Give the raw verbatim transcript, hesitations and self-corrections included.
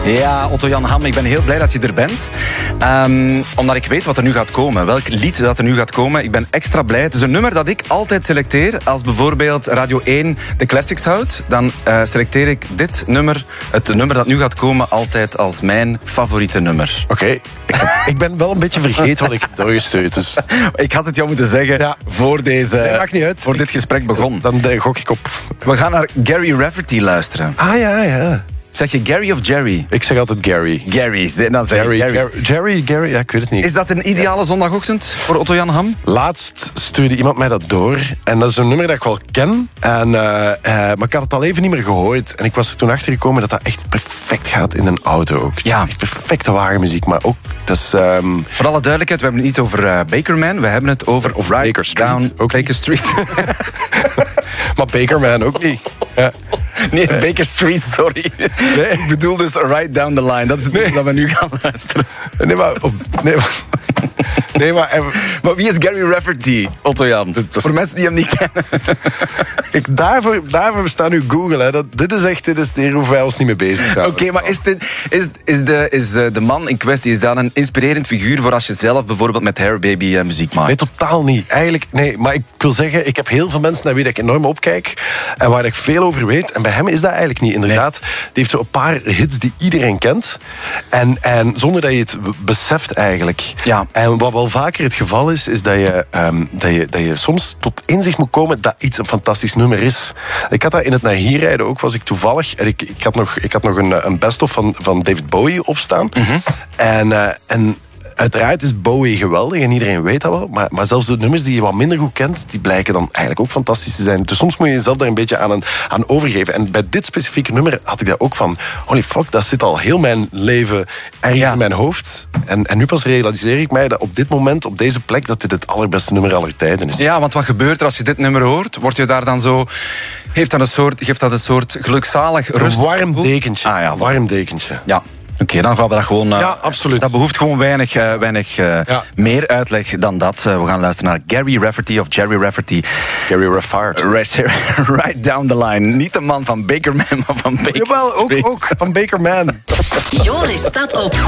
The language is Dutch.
Ja, Otto-Jan Ham, ik ben heel blij dat je er bent. Um, omdat ik weet wat er nu gaat komen. Welk lied dat er nu gaat komen. Ik ben extra blij. Het is een nummer dat ik altijd selecteer. Als bijvoorbeeld Radio één de classics houdt, dan uh, selecteer ik dit nummer, het nummer dat nu gaat komen, altijd als mijn favoriete nummer. Oké, okay. ik, ik ben wel een beetje vergeten wat ik heb doorgestuurd. Dus. Ik had het jou moeten zeggen ja. voor, deze, nee, maakt niet uit. voor dit gesprek begon. Dan uh, gok ik op. We gaan naar Gary Rafferty luisteren. Ah ja, ja. Zeg je Gary of Jerry? Ik zeg altijd Gary. Gary, dan zeg Gary, Gary. Gary. Gary, Gary, ja, ik weet het niet. Is dat een ideale ja. zondagochtend voor Otto-Jan Ham? Laatst stuurde iemand mij dat door. En dat is een nummer dat ik wel ken. En, uh, uh, maar ik had het al even niet meer gehoord. En ik was er toen achter gekomen dat dat echt perfect gaat in een auto ook. Ja. Echt perfecte wagenmuziek, maar ook... Dat is, um... Voor alle duidelijkheid, we hebben het niet over uh, Bakerman. We hebben het over of Right Baker Street. Down ook Baker Street. Maar Bakerman ook niet. Ja. Nee, Baker Street, sorry. Nee. Ik bedoel dus Right Down the Line. Dat is het nee. dat we nu gaan luisteren. Nee, maar... Of, nee, maar nee, maar, eh, maar wie is Gary Rafferty, Otto-Jan? Dat, dat, voor mensen die hem niet kennen. Ik, daarvoor, daarvoor staan nu Google. Hè. Dat, dit is echt dit is hier hoeven wij ons niet mee bezig houden. Oké, okay, maar is, dit, is, is, de, is de man in kwestie is dat een inspirerend figuur voor als je zelf bijvoorbeeld met Hair Baby uh, muziek maakt? Nee, totaal niet. Eigenlijk, nee. Maar ik wil zeggen, ik heb heel veel mensen naar wie ik enorm opkijk en waar ik veel over weet. En bij hem is dat eigenlijk niet, inderdaad. Nee. Die heeft zo een paar hits die iedereen kent. En, en zonder dat je het beseft eigenlijk. Ja. En wat wel vaker het geval is, is dat je, um, dat je, dat je soms tot inzicht moet komen dat iets een fantastisch nummer is. Ik had dat in het naar hier rijden ook, was ik toevallig. En ik, ik had nog, ik had nog een, een best-of van, van David Bowie opstaan. Mm-hmm. En... Uh, en uiteraard is Bowie geweldig en iedereen weet dat wel. Maar, maar zelfs de nummers die je wat minder goed kent, die blijken dan eigenlijk ook fantastisch te zijn. Dus soms moet je jezelf daar een beetje aan, een, aan overgeven. En bij dit specifieke nummer had ik daar ook van... Holy fuck, dat zit al heel mijn leven erg ja. in mijn hoofd. En, en nu pas realiseer ik mij dat op dit moment, op deze plek, dat dit het allerbeste nummer aller tijden is. Ja, want wat gebeurt er als je dit nummer hoort? Word je daar dan zo... Heeft dat een soort, geeft dat een soort gelukzalig rust? Een warm dekentje. Ah, ja, een warm dekentje. Ja. Oké, okay, dan gaan we dat gewoon... Uh, ja, absoluut. Dat behoeft gewoon weinig, uh, weinig uh, ja. meer uitleg dan dat. Uh, we gaan luisteren naar Gary Rafferty of Jerry Rafferty. Gary Rafferty. Right, right down the line. Niet de man van Bakerman, maar van Baker. Jawel, ook, ook van Bakerman. Joris staat op.